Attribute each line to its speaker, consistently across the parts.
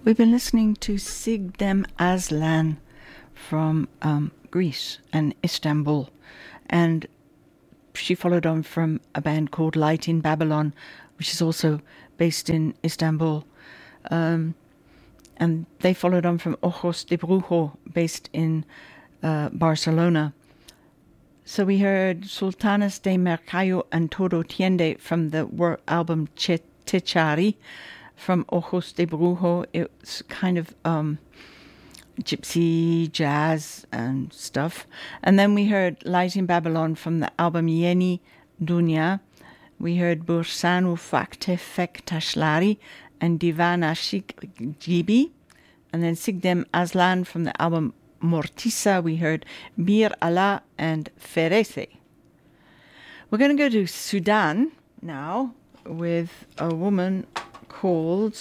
Speaker 1: We've been listening to Sigdem Aslan from Greece and Istanbul, and she followed on from a band called Light in Babylon, which is also based in Istanbul, and they followed on from Ojos de Brujo, based in Barcelona. So we heard Sultanas de Mercallo and Todo Tiende from the album Techari from Ojos de Brujo. It's kind of gypsy jazz and stuff. And then we heard Light in Babylon from the album Yeni Dunya. We heard Bursanu Fakte Fektashlari and Divana Shik Gibi. And then Sigdem Aslan from the album Mortisa. We heard Bir Allah and Ferese. We're going to go to Sudan now with a woman called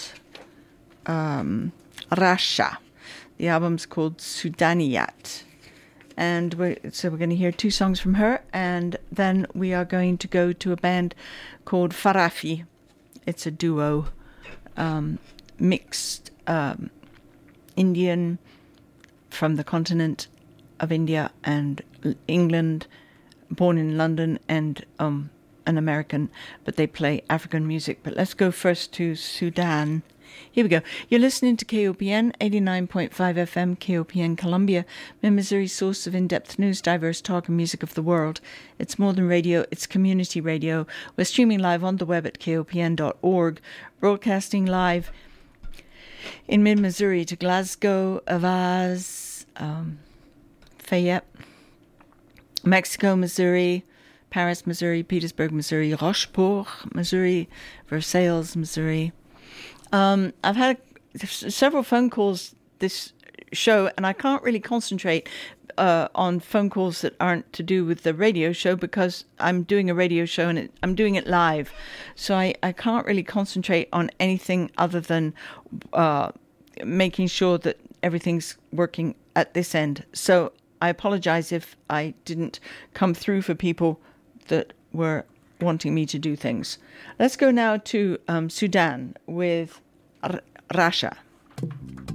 Speaker 1: Rasha. The album's called Sudaniyat. And we're going to hear 2 songs from her, and then we are going to go to a band called Farafi. It's a duo, mixed Indian from the continent of India and England, born in London, and an American, but they play African music. But let's go first to Sudan. Here we go. You're listening to KOPN 89.5 FM, KOPN Columbia, Missouri's source of in-depth news, diverse talk and music of the world. It's more than radio, it's community radio. We're streaming live on the web at kopn.org, broadcasting live in mid-Missouri to Glasgow, Avaz, Fayette, Mexico, Missouri, Paris, Missouri, Petersburg, Missouri, Rocheport, Missouri, Versailles, Missouri. I've had several phone calls this show, and I can't really concentrate on phone calls that aren't to do with the radio show because I'm doing a radio show and I'm doing it live. So I can't really concentrate on anything other than making sure that everything's working at this end. So I apologize if I didn't come through for people that were wanting me to do things. Let's go now to Sudan with Rasha.